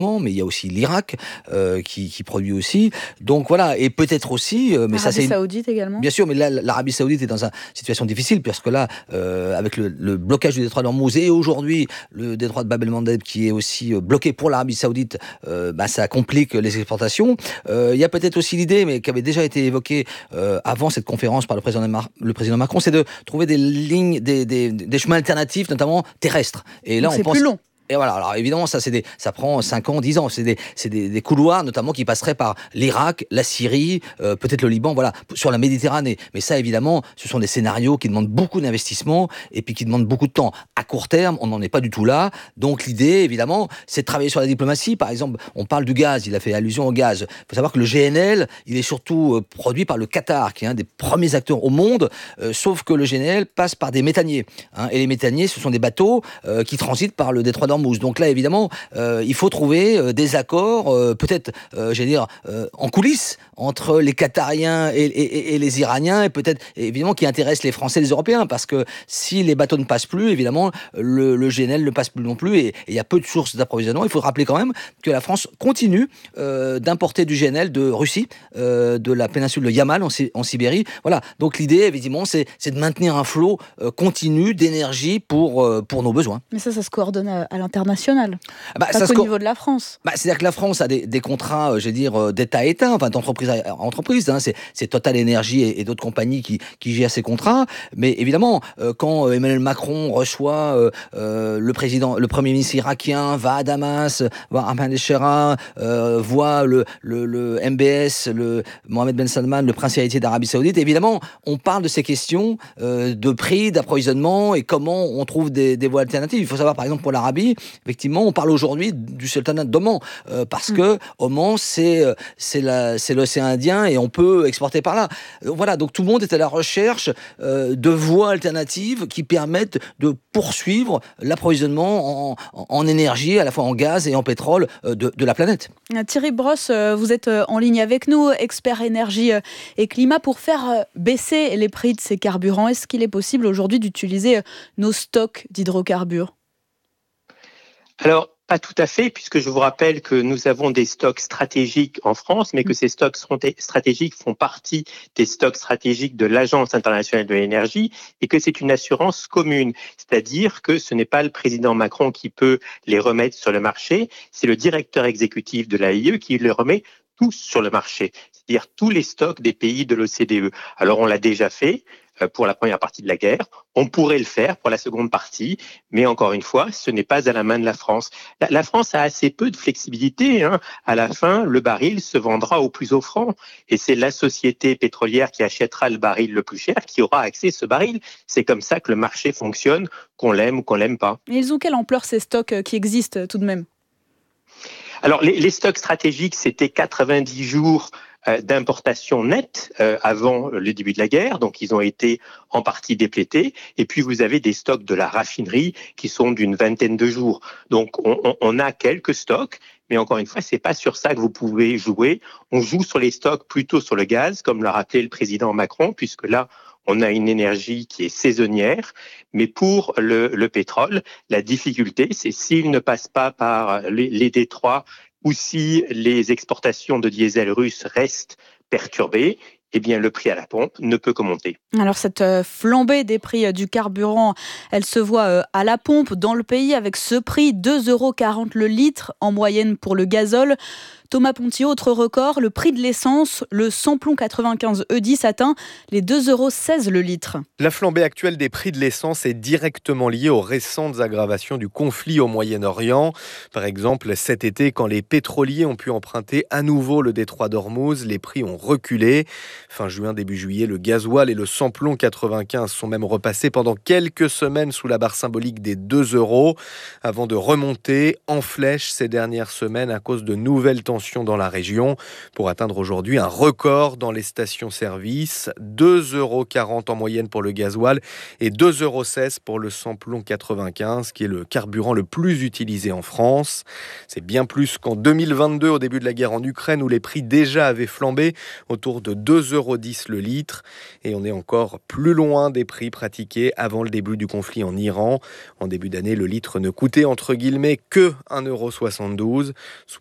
mais il y a aussi l'Irak qui produit aussi. Donc voilà, et peut-être aussi, mais ça L'Arabie c'est Saoudite également. bien sûr, mais là, l'Arabie Saoudite est dans une situation difficile parce que là, avec le blocage du détroit d'Ormuz et aujourd'hui le détroit de Bab el-Mandeb qui est aussi bloqué pour l'Arabie Saoudite, ça complique les exportations. Il y a peut-être aussi l'idée, mais qui avait déjà été évoquée avant cette conférence par le président Macron, c'est de trouver des lignes, des chemins alternatifs, notamment terrestres. Et là, Donc c'est plus long. Et voilà, alors évidemment, ça prend 5 ans, 10 ans. C'est des couloirs, notamment, qui passeraient par l'Irak, la Syrie, peut-être le Liban, voilà, sur la Méditerranée. Mais ça, évidemment, ce sont des scénarios qui demandent beaucoup d'investissement et puis qui demandent beaucoup de temps. À court terme, on n'en est pas du tout là. Donc l'idée, évidemment, c'est de travailler sur la diplomatie. Par exemple, on parle du gaz, il a fait allusion au gaz. Il faut savoir que le GNL, il est surtout produit par le Qatar, qui est un des premiers acteurs au monde, sauf que le GNL passe par des méthaniers. Et les méthaniers, ce sont des bateaux qui transitent par le détroit d'Ormuz. Donc là, évidemment, il faut trouver des accords, peut-être, en coulisses, entre les Qatariens et les Iraniens, et peut-être, évidemment, qui intéressent les Français et les Européens, parce que si les bateaux ne passent plus, évidemment, le GNL ne passe plus non plus, et il y a peu de sources d'approvisionnement. Il faut rappeler quand même que la France continue d'importer du GNL de Russie, de la péninsule de Yamal, en Sibérie. Voilà. Donc l'idée, évidemment, c'est de maintenir un flot continu d'énergie pour nos besoins. Mais ça se coordonne à l'international, pas qu'au niveau de la France. C'est-à-dire que la France a des contrats, d'État à État, enfin d'entreprise à entreprise. C'est Total Énergie et d'autres compagnies qui gèrent ces contrats. Mais évidemment, quand Emmanuel Macron reçoit le Premier ministre irakien, va à Damas, va à Ahmed El-Shera, voit le MBS, le Mohamed Ben Salman, le prince héritier d'Arabie Saoudite, évidemment, on parle de ces questions de prix, d'approvisionnement et comment on trouve des voies alternatives. Il faut savoir, par exemple, pour l'Arabie, effectivement, on parle aujourd'hui du sultanat d'Oman parce que Oman, c'est l'océan Indien et on peut exporter par là. Voilà, donc tout le monde est à la recherche de voies alternatives qui permettent de poursuivre l'approvisionnement en énergie, à la fois en gaz et en pétrole de la planète. Thierry Brosse, vous êtes en ligne avec nous, expert énergie et climat. Pour faire baisser les prix de ces carburants, est-ce qu'il est possible aujourd'hui d'utiliser nos stocks d'hydrocarbures ? Alors, pas tout à fait, puisque je vous rappelle que nous avons des stocks stratégiques en France, mais que ces stocks stratégiques font partie des stocks stratégiques de l'Agence internationale de l'énergie et que c'est une assurance commune. C'est-à-dire que ce n'est pas le président Macron qui peut les remettre sur le marché, c'est le directeur exécutif de l'AIE qui les remet tous sur le marché, c'est-à-dire tous les stocks des pays de l'OCDE. Alors, on l'a déjà fait pour la première partie de la guerre. On pourrait le faire pour la seconde partie, mais encore une fois, ce n'est pas à la main de la France. La France a assez peu de flexibilité. À la fin, le baril se vendra au plus offrant et c'est la société pétrolière qui achètera le baril le plus cher qui aura accès à ce baril. C'est comme ça que le marché fonctionne, qu'on l'aime ou qu'on l'aime pas. Et ils ont quelle ampleur ces stocks qui existent tout de même ? Alors, les stocks stratégiques, c'était 90 jours d'importation nette avant le début de la guerre, donc ils ont été en partie déplétés. Et puis vous avez des stocks de la raffinerie qui sont d'une vingtaine de jours. Donc on a quelques stocks, mais encore une fois, c'est pas sur ça que vous pouvez jouer. On joue sur les stocks plutôt sur le gaz, comme l'a rappelé le président Macron, puisque là on a une énergie qui est saisonnière. Mais pour le pétrole, la difficulté, c'est s'il ne passe pas par les détroits ou si les exportations de diesel russe restent perturbées, eh bien le prix à la pompe ne peut que monter. Alors cette flambée des prix du carburant, elle se voit à la pompe dans le pays avec ce prix, 2,40 € le litre en moyenne pour le gazole. Thomas Pontillo, autre record, le prix de l'essence, le samplon 95 E10 atteint les 2,16 € le litre. La flambée actuelle des prix de l'essence est directement liée aux récentes aggravations du conflit au Moyen-Orient. Par exemple, cet été, quand les pétroliers ont pu emprunter à nouveau le détroit d'Ormuz, les prix ont reculé. Fin juin, début juillet, le gasoil et le samplon 95 sont même repassés pendant quelques semaines sous la barre symbolique des 2 € avant de remonter en flèche ces dernières semaines à cause de nouvelles tensions tensions dans la région pour atteindre aujourd'hui un record dans les stations-service. 2,40 € en moyenne pour le gasoil et 2,16 € pour le samplon 95, qui est le carburant le plus utilisé en France. C'est bien plus qu'en 2022, au début de la guerre en Ukraine, où les prix déjà avaient flambé, autour de 2,10 € le litre. Et on est encore plus loin des prix pratiqués avant le début du conflit en Iran. En début d'année, le litre ne coûtait entre guillemets que 1,72 €.